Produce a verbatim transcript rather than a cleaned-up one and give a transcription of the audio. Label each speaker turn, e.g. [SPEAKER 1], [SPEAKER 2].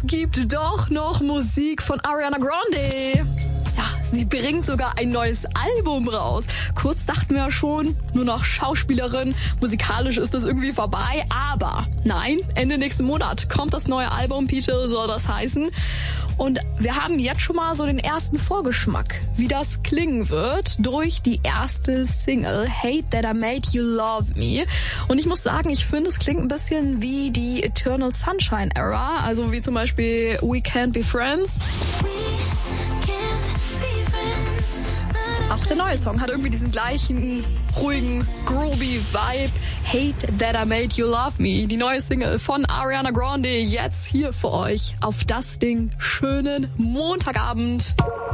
[SPEAKER 1] gibt doch noch Musik von Ariana Grande. Ja, sie bringt sogar ein neues Album raus. Kurz dachten wir ja schon, nur noch Schauspielerin, musikalisch ist das irgendwie vorbei. Aber nein, Ende nächsten Monat kommt das neue Album, Peach soll das heißen. Und wir haben jetzt schon mal so den ersten Vorgeschmack, wie das klingen wird, durch die erste Single, Hate That I Made You Love Me. Und ich muss sagen, ich finde, es klingt ein bisschen wie die Eternal Sunshine Era, also wie zum Beispiel We Can't Be Friends. Auch der neue Song hat irgendwie diesen gleichen ruhigen, groovy Vibe. Hate That I Made You Love Me. Die neue Single von Ariana Grande jetzt hier für euch auf das Ding. Schönen Montagabend.